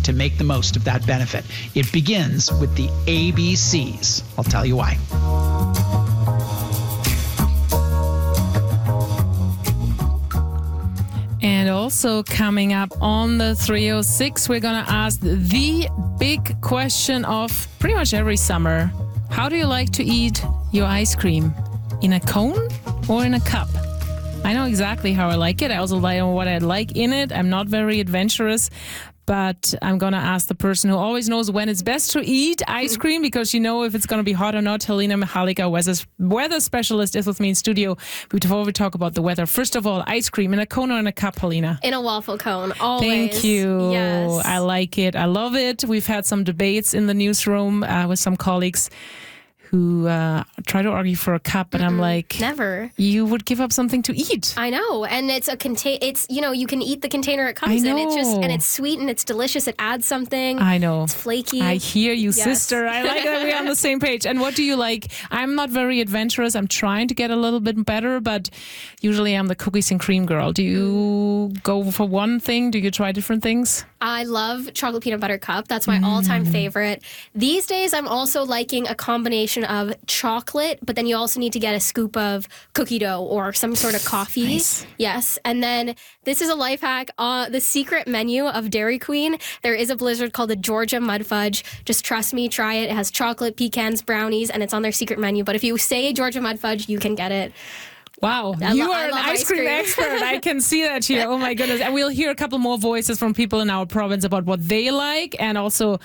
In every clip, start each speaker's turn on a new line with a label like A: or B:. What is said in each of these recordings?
A: to make the most of that benefit. It begins with the ABCs. I'll tell you why.
B: And also coming up on the 306, we're going to ask the big question of pretty much every summer. How do you like to eat your ice cream? In a cone or in a cup? I know exactly how I like it. I also know what I like in it. I'm not very adventurous, but I'm going to ask the person who always knows when it's best to eat ice cream, because you know if it's going to be hot or not. Helena Mihalik, our weather specialist, is with me in studio before we talk about the weather. First of all, ice cream in a cone or in a cup, Helena?
C: In a waffle cone, always.
B: Thank you.
C: Yes.
B: I like it. I love it. We've had some debates in the newsroom with some colleagues who try to argue for a cup, and I'm like,
C: never.
B: You would give up something to eat.
C: I know, and it's it's you can eat the container it comes in. It's sweet and it's delicious. It adds something.
B: I know.
C: It's flaky.
B: I hear you,
C: Yes.
B: sister. I like that we're on the same page. And what do you like? I'm not very adventurous. I'm trying to get a little bit better, but usually I'm the cookies and cream girl. Do you go for one thing? Do you try different things?
C: I love chocolate peanut butter cup. That's my all-time favorite. These days, I'm also liking a combination of chocolate, but then you also need to get a scoop of cookie dough or some sort of coffee.
B: Nice.
C: Yes. And then this is a life hack. The secret menu of Dairy Queen, there is a blizzard called the Georgia Mud Fudge. Just trust me, try it. It has chocolate, pecans, brownies, and it's on their secret menu. But if you say Georgia Mud Fudge, you can get it.
B: Wow, you are an ice cream expert. I can see that here. Oh my goodness. And we'll hear a couple more voices from people in our province about what they like and also,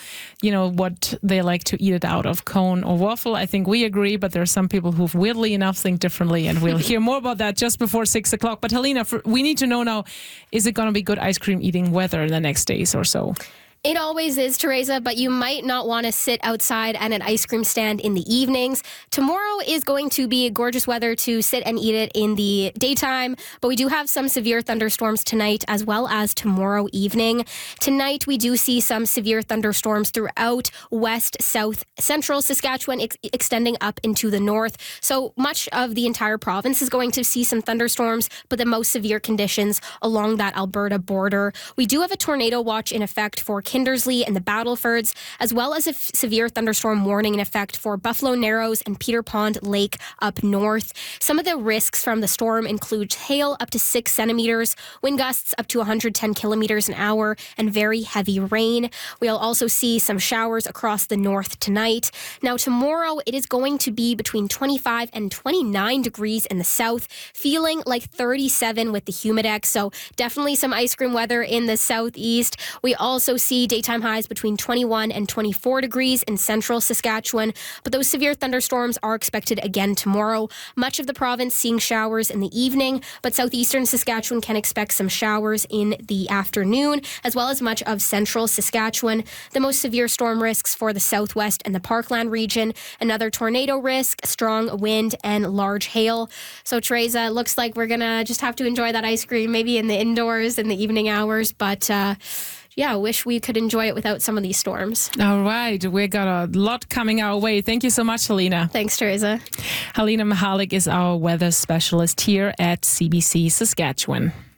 B: what they like to eat it out of, cone or waffle. I think we agree, but there are some people who weirdly enough think differently, and we'll hear more about that just before 6 o'clock. But Helena, we need to know now, is it going to be good ice cream eating weather in the next days or so?
C: It always is, Teresa, but you might not want to sit outside at an ice cream stand in the evenings. Tomorrow is going to be gorgeous weather to sit and eat it in the daytime, but we do have some severe thunderstorms tonight as well as tomorrow evening. Tonight, we do see some severe thunderstorms throughout west, south, central Saskatchewan, extending up into the north. So much of the entire province is going to see some thunderstorms, but the most severe conditions along that Alberta border. We do have a tornado watch in effect for Kindersley and the Battlefords, as well as a severe thunderstorm warning in effect for Buffalo Narrows and Peter Pond Lake up north. Some of the risks from the storm include hail up to 6 centimeters, wind gusts up to 110 kilometers an hour, and very heavy rain. We'll also see some showers across the north tonight. Now, tomorrow, it is going to be between 25 and 29 degrees in the south, feeling like 37 with the humidex, so definitely some ice cream weather in the southeast. We also see daytime highs between 21 and 24 degrees in central Saskatchewan, but those severe thunderstorms are expected again tomorrow. Much of the province seeing showers in the evening, but southeastern Saskatchewan can expect some showers in the afternoon, as well as much of central Saskatchewan. The most severe storm risks for the southwest and the Parkland region, another tornado risk, strong wind, and large hail. So, Teresa, it looks like we're going to just have to enjoy that ice cream, maybe in the indoors in the evening hours, but I wish we could enjoy it without some of these storms.
B: All right. We got a lot coming our way. Thank you so much, Helena.
C: Thanks, Teresa.
B: Helena Mihalik is our weather specialist here at CBC Saskatchewan.